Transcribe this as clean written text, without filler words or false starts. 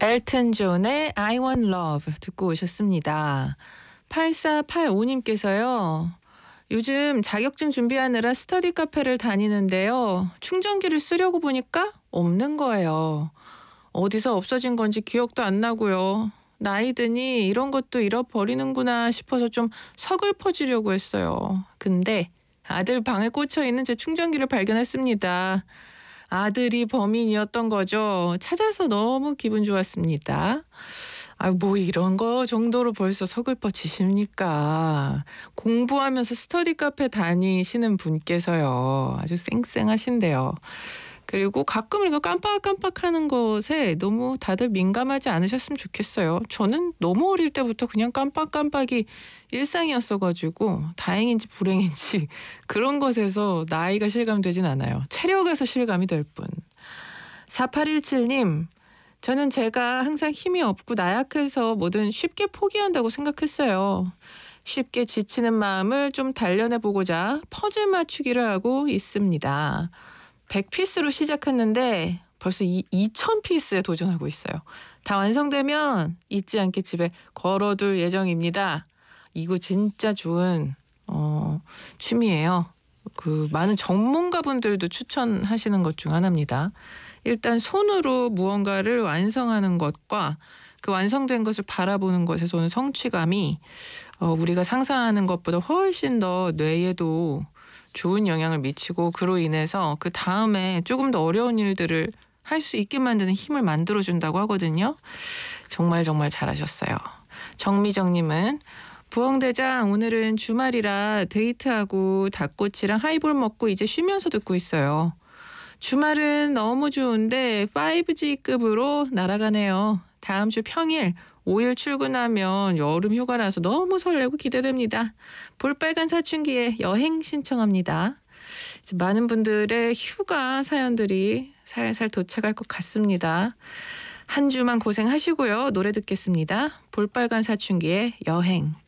엘튼 존의 I Want Love 듣고 오셨습니다. 8485님께서요. 요즘 자격증 준비하느라 스터디 카페를 다니는데요. 충전기를 쓰려고 보니까 없는 거예요. 어디서 없어진 건지 기억도 안 나고요. 나이 드니 이런 것도 잃어버리는구나 싶어서 좀 서글퍼지려고 했어요. 근데 아들 방에 꽂혀 있는 제 충전기를 발견했습니다. 아들이 범인이었던 거죠. 찾아서 너무 기분 좋았습니다. 뭐 이런 거 정도로 벌써 서글퍼지십니까? 공부하면서 스터디 카페 다니시는 분께서요. 아주 쌩쌩하신데요. 그리고 가끔 이거 깜빡깜빡하는 것에 너무 다들 민감하지 않으셨으면 좋겠어요. 저는 너무 어릴 때부터 그냥 깜빡깜빡이 일상이었어가지고 다행인지 불행인지 그런 것에서 나이가 실감되진 않아요. 체력에서 실감이 될 뿐. 4817님, 저는 제가 항상 힘이 없고 나약해서 뭐든 쉽게 포기한다고 생각했어요. 쉽게 지치는 마음을 좀 단련해보고자 퍼즐 맞추기를 하고 있습니다. 100피스로 시작했는데 벌써 2000피스에 도전하고 있어요. 다 완성되면 잊지 않게 집에 걸어둘 예정입니다. 이거 진짜 좋은 취미예요. 많은 전문가분들도 추천하시는 것 중 하나입니다. 일단 손으로 무언가를 완성하는 것과 그 완성된 것을 바라보는 것에서 오는 성취감이 우리가 상상하는 것보다 훨씬 더 뇌에도 좋은 영향을 미치고 그로 인해서 그 다음에 조금 더 어려운 일들을 할 수 있게 만드는 힘을 만들어준다고 하거든요. 정말 정말 잘하셨어요. 정미정님은 부엉대장 오늘은 주말이라 데이트하고 닭꼬치랑 하이볼 먹고 이제 쉬면서 듣고 있어요. 주말은 너무 좋은데 5G급으로 날아가네요. 다음 주 평일 5일 출근하면 여름 휴가라서 너무 설레고 기대됩니다. 볼빨간 사춘기에 여행 신청합니다. 이제 많은 분들의 휴가 사연들이 살살 도착할 것 같습니다. 한 주만 고생하시고요. 노래 듣겠습니다. 볼빨간 사춘기의 여행.